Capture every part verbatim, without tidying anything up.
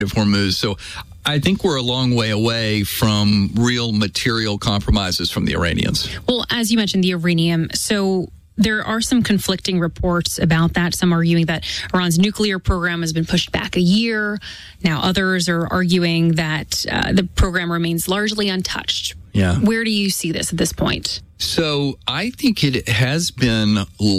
of Hormuz. So I think we're a long way away from real material compromises from the Iranians. Well, as you mentioned, the uranium. So there are some conflicting reports about that. Some arguing that Iran's nuclear program has been pushed back a year. Now others are arguing that uh, the program remains largely untouched. Yeah. Where do you see this at this point? So I think it has been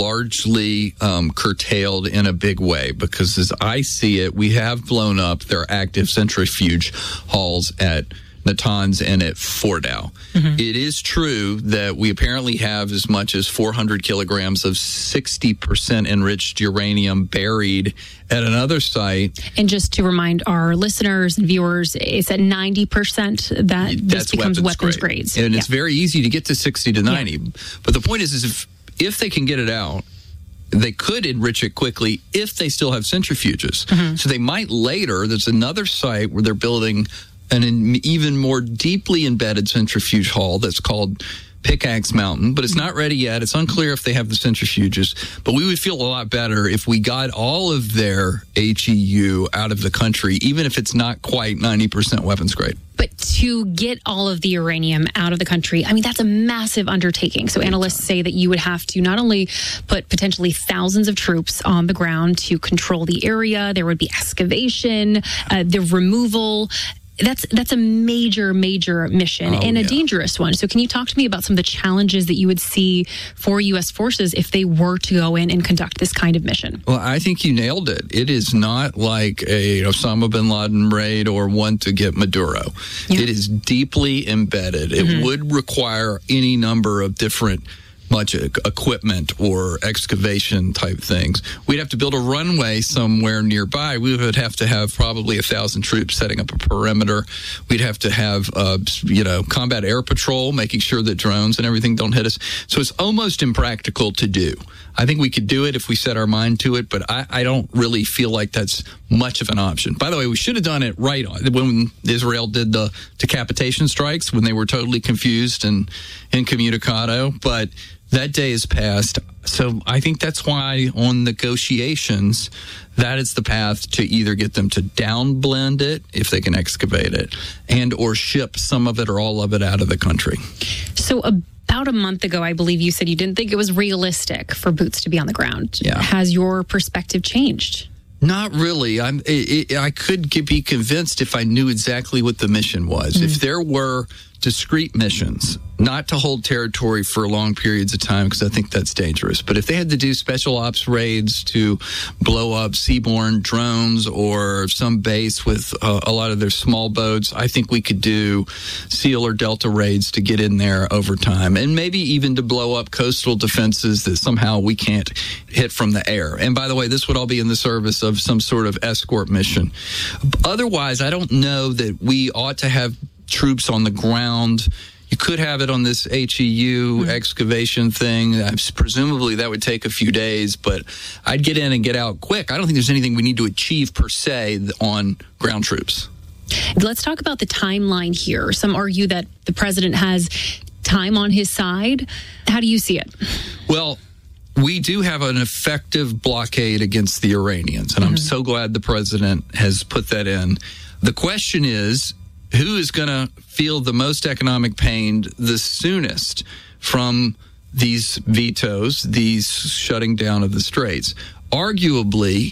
largely um, curtailed in a big way because as I see it, we have blown up their active centrifuge halls at Natanz and at Fordow. Mm-hmm. It is true that we apparently have as much as four hundred kilograms of sixty percent enriched uranium buried at another site. And just to remind our listeners and viewers, it's at ninety percent that this That's becomes weapons, weapons grade. grades. And yeah. it's very easy to get to sixty to ninety. Yeah. But the point is, is if, if they can get it out, they could enrich it quickly if they still have centrifuges. Mm-hmm. So they might later, there's another site where they're building an even more deeply embedded centrifuge hall that's called Pickaxe Mountain, but it's not ready yet. It's unclear if they have the centrifuges, but we would feel a lot better if we got all of their H E U out of the country, even if it's not quite ninety percent weapons grade. But to get all of the uranium out of the country, I mean, that's a massive undertaking. So analysts say that you would have to not only put potentially thousands of troops on the ground to control the area, there would be excavation, uh, the removal. That's that's a major, major mission oh, and a yeah. dangerous one. So can you talk to me about some of the challenges that you would see for U S forces if they were to go in and conduct this kind of mission? Well, I think you nailed it. It is not like a Osama bin Laden raid or one to get Maduro. Yeah. It is deeply embedded. It mm-hmm. would require any number of different much equipment or excavation type things. We'd have to build a runway somewhere nearby. We would have to have probably a thousand troops setting up a perimeter. We'd have to have, uh, you know, combat air patrol, making sure that drones and everything don't hit us. So it's almost impractical to do. I think we could do it if we set our mind to it, but I, I don't really feel like that's much of an option. By the way, we should have done it right on, when Israel did the decapitation strikes, when they were totally confused and incommunicado, but that day has passed. So I think that's why on negotiations, that is the path to either get them to downblend it, if they can excavate it, and or ship some of it or all of it out of the country. So about a month ago, I believe you said you didn't think it was realistic for boots to be on the ground. Yeah. Has your perspective changed? Not really. I'm, it, it, I could be convinced if I knew exactly what the mission was. Mm. If there were discrete missions, not to hold territory for long periods of time, because I think that's dangerous. But if they had to do special ops raids to blow up seaborne drones or some base with uh, a lot of their small boats, I think we could do SEAL or Delta raids to get in there over time, and maybe even to blow up coastal defenses that somehow we can't hit from the air. And by the way, this would all be in the service of some sort of escort mission. Otherwise, I don't know that we ought to have troops on the ground. You could have it on this H E U mm-hmm. excavation thing. Presumably that would take a few days, but I'd get in and get out quick. I don't think there's anything we need to achieve per se on ground troops. Let's talk about the timeline here. Some argue that the president has time on his side. How do you see it? Well, we do have an effective blockade against the Iranians, and mm-hmm. I'm so glad the president has put that in. The question is, who is going to feel the most economic pain the soonest from these vetoes, these shutting down of the straits? Arguably,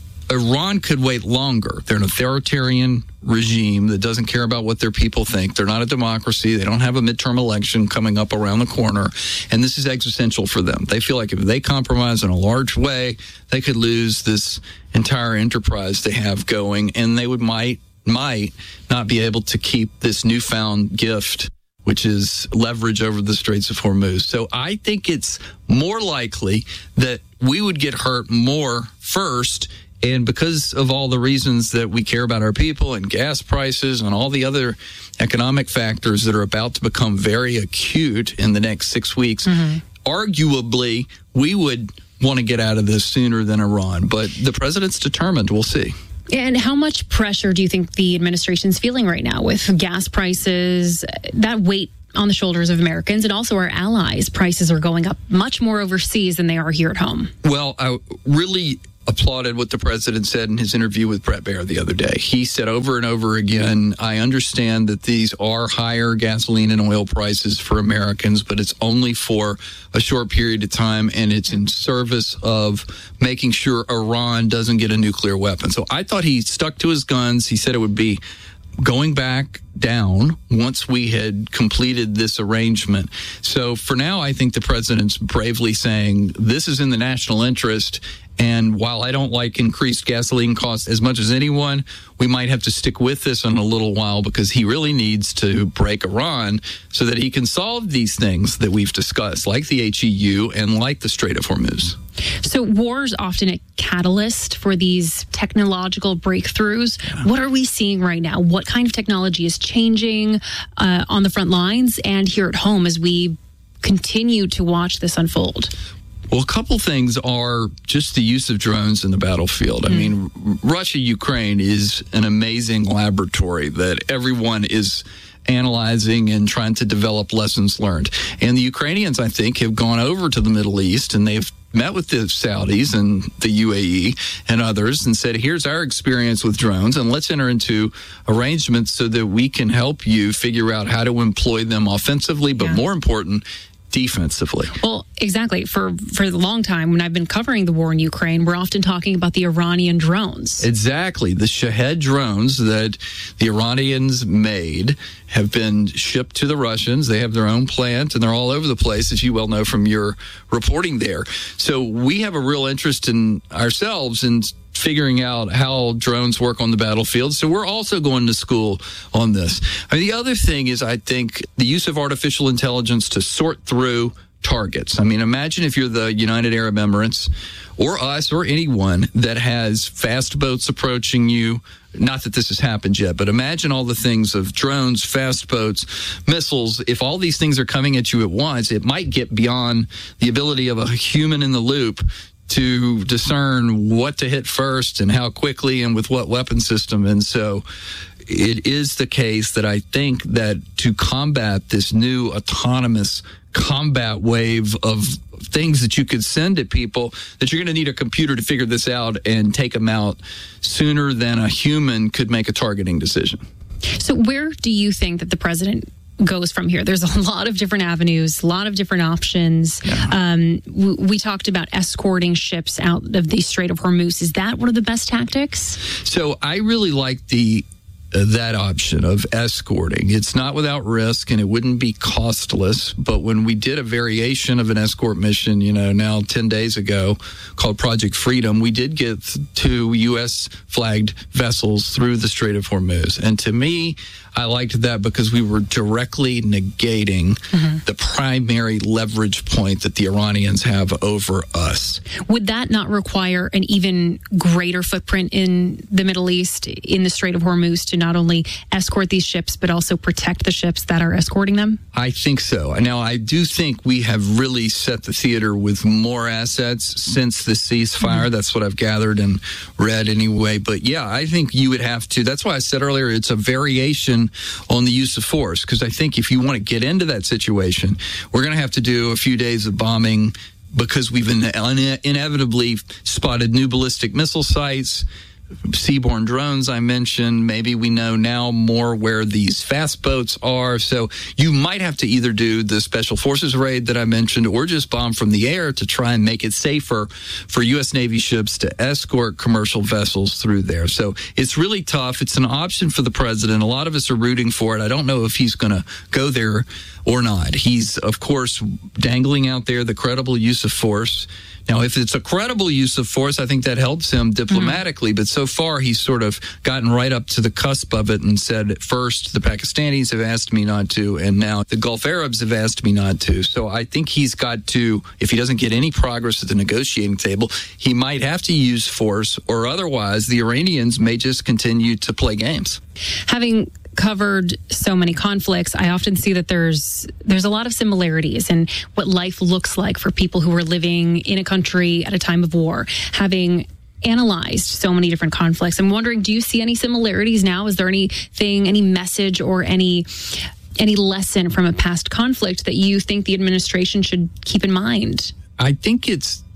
Iran could wait longer. They're an authoritarian regime that doesn't care about what their people think. They're not a democracy. They don't have a midterm election coming up around the corner. And this is existential for them. They feel like if they compromise in a large way, they could lose this entire enterprise they have going, and they would might might not be able to keep this newfound gift, which is leverage over the Straits of Hormuz. So I think it's more likely that we would get hurt more first. And because of all the reasons that we care about our people and gas prices and all the other economic factors that are about to become very acute in the next six weeks, mm-hmm. arguably we would want to get out of this sooner than Iran. But the president's determined. We'll see. And how much pressure do you think the administration's feeling right now with gas prices, that weight on the shoulders of Americans and also our allies? Prices are going up much more overseas than they are here at home. Well, I really applauded what the president said in his interview with Bret Baier the other day. He said over and over again, I understand that these are higher gasoline and oil prices for Americans, but it's only for a short period of time, and it's in service of making sure Iran doesn't get a nuclear weapon. So I thought he stuck to his guns. He said it would be going back down once we had completed this arrangement. So for now, I think the president's bravely saying this is in the national interest. And while I don't like increased gasoline costs as much as anyone, we might have to stick with this in a little while because he really needs to break Iran so that he can solve these things that we've discussed, like the H E U and like the Strait of Hormuz. So war is often a catalyst for these technological breakthroughs. Yeah. What are we seeing right now? What kind of technology is changing uh, on the front lines and here at home as we continue to watch this unfold? Well, a couple things are just the use of drones in the battlefield. I mm. mean, Russia-Ukraine is an amazing laboratory that everyone is analyzing and trying to develop lessons learned. And the Ukrainians, I think, have gone over to the Middle East and they've met with the Saudis and the U A E and others and said, here's our experience with drones, and let's enter into arrangements so that we can help you figure out how to employ them offensively, but yeah. more important, defensively. Well, exactly. For for a long time, when I've been covering the war in Ukraine, we're often talking about the Iranian drones. Exactly. The Shahed drones that the Iranians made have been shipped to the Russians. They have their own plant, and they're all over the place, as you well know from your reporting there. So we have a real interest in ourselves in figuring out how drones work on the battlefield. So we're also going to school on this. I mean, the other thing is, I think, the use of artificial intelligence to sort through targets. I mean, imagine if you're the United Arab Emirates or us or anyone that has fast boats approaching you. Not that this has happened yet, but imagine all the things of drones, fast boats, missiles. If all these things are coming at you at once, it might get beyond the ability of a human in the loop to discern what to hit first and how quickly and with what weapon system. And so it is the case that I think that to combat this new autonomous combat wave of things that you could send at people, that you're going to need a computer to figure this out and take them out sooner than a human could make a targeting decision. So where do you think that the president goes from here? There's a lot of different avenues, a lot of different options. Yeah. Um, we, we talked about escorting ships out of the Strait of Hormuz. Is that one of the best tactics? So I really like the uh, that option of escorting. It's not without risk, and it wouldn't be costless. But when we did a variation of an escort mission, you know, now ten days ago, called Project Freedom, we did get two U S flagged vessels through the Strait of Hormuz. And to me, I liked that because we were directly negating mm-hmm. the primary leverage point that the Iranians have over us. Would that not require an even greater footprint in the Middle East, in the Strait of Hormuz, to not only escort these ships, but also protect the ships that are escorting them? I think so. Now, I do think we have really set the theater with more assets since the ceasefire. Mm-hmm. That's what I've gathered and read anyway. But yeah, I think you would have to. That's why I said earlier, it's a variation on the use of force, because I think if you want to get into that situation, we're going to have to do a few days of bombing because we've in- inevitably spotted new ballistic missile sites, seaborne drones I mentioned. Maybe we know now more where these fast boats are. So you might have to either do the special forces raid that I mentioned or just bomb from the air to try and make it safer for U S Navy ships to escort commercial vessels through there. So it's really tough. It's an option for the president. A lot of us are rooting for it. I don't know if he's going to go there or not. He's, of course, dangling out there the credible use of force. Now, if it's a credible use of force, I think that helps him diplomatically. Mm-hmm. But so far, he's sort of gotten right up to the cusp of it and said, first, the Pakistanis have asked me not to, and now the Gulf Arabs have asked me not to. So I think he's got to, if he doesn't get any progress at the negotiating table, he might have to use force, or otherwise the Iranians may just continue to play games. Having covered so many conflicts, I often see that there's there's a lot of similarities in what life looks like for people who are living in a country at a time of war. Having analyzed so many different conflicts, I'm wondering, do you see any similarities now? Is there anything, any message or any any lesson from a past conflict that you think the administration should keep in mind? I think it's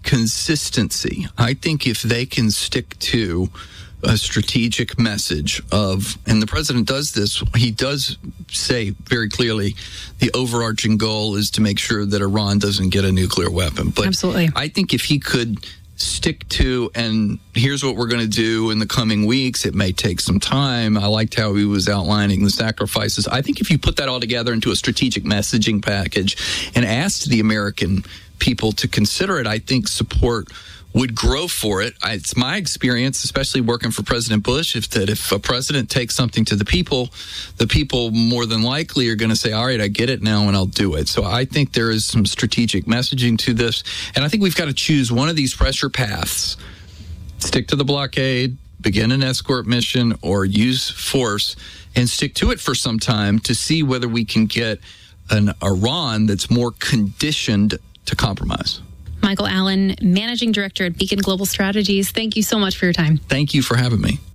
consistency. I think if they can stick to a strategic message of, and the president does this, he does say very clearly the overarching goal is to make sure that Iran doesn't get a nuclear weapon. But absolutely, I think if he could stick to, and here's what we're going to do in the coming weeks, it may take some time. I liked how he was outlining the sacrifices. I think if you put that all together into a strategic messaging package and asked the American people to consider it, I think support would grow for it. It's my experience, especially working for President Bush, if that if a president takes something to the people, the people more than likely are going to say, all right, I get it now and I'll do it. So I think there is some strategic messaging to this. And I think we've got to choose one of these pressure paths. Stick to the blockade, begin an escort mission, or use force and stick to it for some time to see whether we can get an Iran that's more conditioned to compromise. Michael Allen, Managing Director at Beacon Global Strategies, thank you so much for your time. Thank you for having me.